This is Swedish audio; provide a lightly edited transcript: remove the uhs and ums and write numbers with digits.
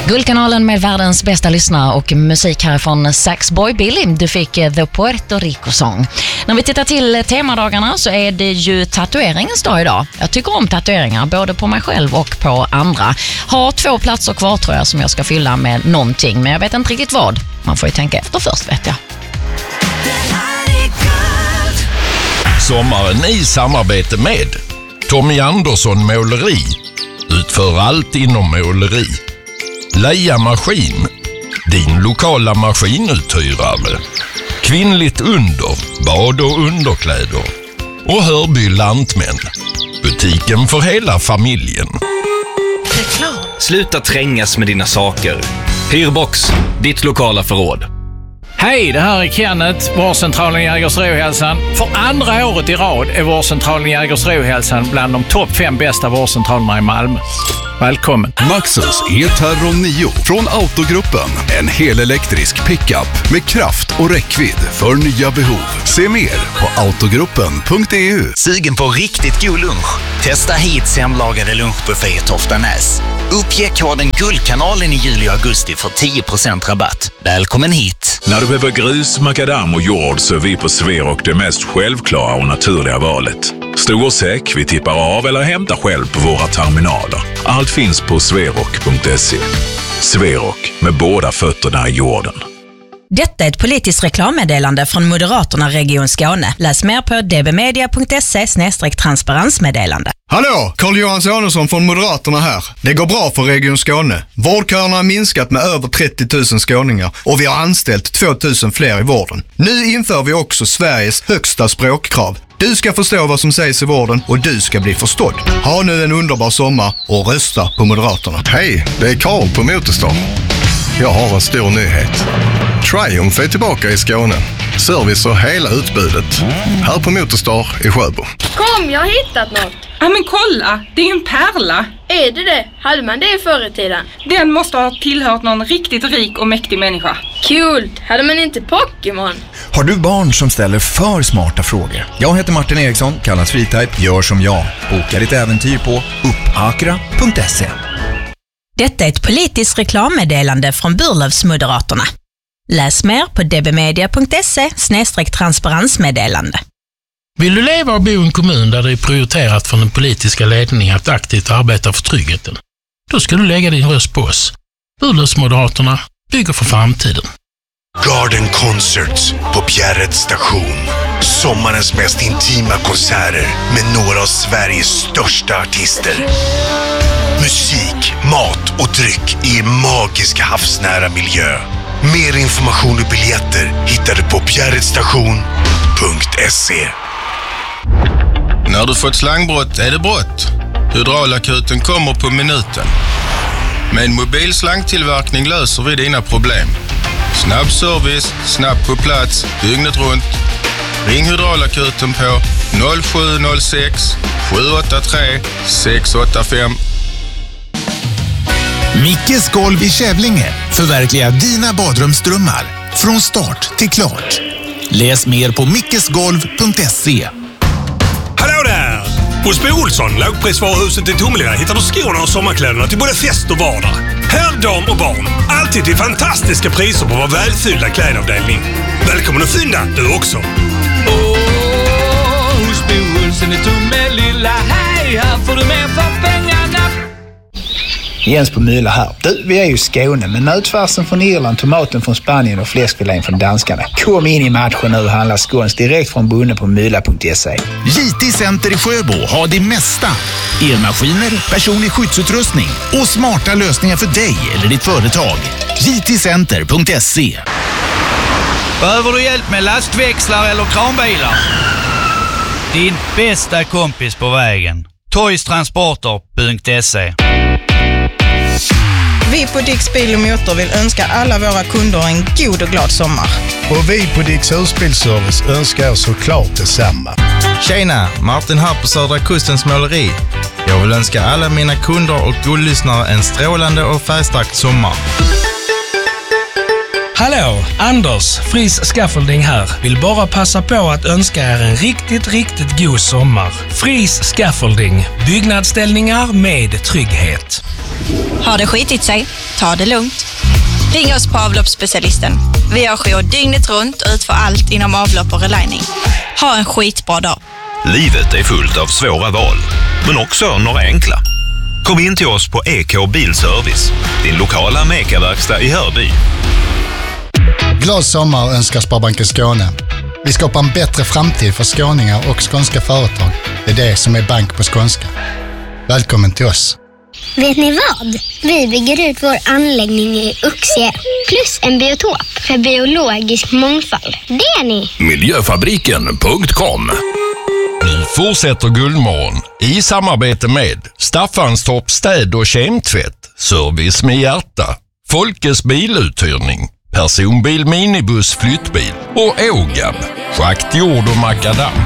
Guldkanalen med världens bästa lyssnare och musik härifrån Saxboy Billy. Du fick The Puerto Rico-sång. När vi tittar till temadagarna så är det ju tatueringens dag idag. Jag tycker om tatueringar, både på mig själv och på andra. Har 2 platser kvar tror jag som jag ska fylla med någonting, men jag vet inte riktigt vad. Man får ju tänka efter först, vet jag. Sommaren i samarbete med Tommy Andersson Måleri. Utför allt inom måleri. Leia Maskin, din lokala maskinuthyrare. Kvinnligt under, bad och underkläder. Och Hörby Lantmän, butiken för hela familjen. Sluta trängas med dina saker. Hyrbox, ditt lokala förråd. Hej, det här är Kenneth, vårdcentralen Jägersro-Hälsan. För andra året i rad är vårdcentralen Jägersro-Hälsan bland de topp 5 bästa vårdcentralerna i Malmö. Välkommen. Maxus E-Terror 9 från Autogruppen. En helelektrisk pickup med kraft och räckvidd för nya behov. Se mer på autogruppen.eu. Sugen på riktigt god lunch? Testa hit hemlagade lunchbuffé i Toftanäs. Uppge koden Guldkanalen i juli och augusti för 10% rabatt. Välkommen hit! När du behöver grus, makadam och jord så är vi på Sverok det mest självklara och naturliga valet. Stor och säck, vi tippar av eller hämtar själv på våra terminaler. Allt finns på sverok.se. Sverok, med båda fötterna i jorden. Detta är ett politiskt reklammeddelande från Moderaterna Region Skåne. Läs mer på dbmedia.se/transparensmeddelande. Hallå, Carl-Johan Sonesson från Moderaterna här. Det går bra för Region Skåne. Vårdköerna har minskat med över 30 000 skåningar och vi har anställt 2 000 fler i vården. Nu inför vi också Sveriges högsta språkkrav. Du ska förstå vad som sägs i vården och du ska bli förstådd. Ha nu en underbar sommar och rösta på Moderaterna. Hej, det är Karl på Motorstar. Jag har en stor nyhet. Triumph är tillbaka i Skåne. Service och hela utbudet. Här på Motorstar i Sjöbo. Kom, jag har hittat något. Ja men kolla, det är ju en pärla. Är det? Hade man det förr i tiden? Den måste ha tillhört någon riktigt rik och mäktig människa. Kul, hade man inte Pokémon? Har du barn som ställer för smarta frågor? Jag heter Martin Eriksson, kallas Freetype, gör som jag. Boka ditt äventyr på uppakra.se. Detta är ett politiskt reklammeddelande från Burlövsmoderaterna. Läs mer på dbmedia.se/transparensmeddelande. Vill du leva och bo i en kommun där det är prioriterat från den politiska ledningen att aktivt arbeta för tryggheten? Då ska du lägga din röst på oss. Burlövsmoderaterna bygger för framtiden. Garden Concerts på Bjärreds station. Sommarens mest intima konserter med några av Sveriges största artister. Musik, mat och dryck i en magisk havsnära miljö. Mer information och biljetter hittar du på bjärredstation.se. När du fått slangbrott är det brott. Hydraulakuten kommer på minuten. Med en mobil slangtillverkning löser vi dina problem. Snabb service, snabbt på plats, dygnet runt. Ring Hydraulakuten på 0706 783 685. Mickes golv i Kävlinge förverkligar dina badrumsdrömmar från start till klart. Läs mer på mickesgolv.se. Hallå där! Hos Bo Olsson, lågprisvaruhuset i Tomelilla, hittar du skorna och sommarkläderna till både fest och vardag. Herr, dam och barn. Alltid till fantastiska priser på vår välfyllda klädavdelning. Välkommen att fynda, du också. Hos Bo Olsson i Tomelilla, hej, här får du mer för pengarna. Jens på Myla här. Du, vi är ju i Skåne, men nötfärsen från Irland, tomaten från Spanien och fläskfilén från danskarna. Kom in i matchen nu och handla skåns direkt från bonden på myla.se. JT Center i Sjöbo har det mesta. Elmaskiner, personlig skyddsutrustning och smarta lösningar för dig eller ditt företag. jtcenter.se. Behöver du hjälp med lastväxlar eller kranbilar? Din bästa kompis på vägen. Toystransporter.se. Vi på Dicks Bil och Motor vill önska alla våra kunder en god och glad sommar. Och vi på Dicks Husbilservice önskar såklart detsamma. Tjena, Martin här på Södra Kustens måleri. Jag vill önska alla mina kunder och guldlyssnare en strålande och färgstark sommar. Hallå, Anders, Fris Scaffolding här. Vill bara passa på att önska er en riktigt god sommar. Fris Scaffolding, byggnadsställningar med trygghet. Har det skitit sig? ta det lugnt. Ring oss på avloppsspecialisten. Vi har jour dygnet runt och utför allt inom avlopp och relining. Ha en skitbra dag. Livet är fullt av svåra val, men också några enkla. Kom in till oss på EK Bilservice, din lokala Meka-verkstad i Hörby. Glad sommar önskar Sparbanken Skåne. Vi skapar en bättre framtid för skåningar och skånska företag. Det är det som är bank på skånska. Välkommen till oss. Vet ni vad? Vi bygger ut vår anläggning i Uxie plus en biotop för biologisk mångfald. Det är ni! Miljöfabriken.com. Nu fortsätter Guldmorgon i samarbete med Staffanstorp städ- och kemtvätt, service med hjärta, Folkes biluthyrning, personbil, minibuss, flyttbil och Ågab, schakt, jord och makadam.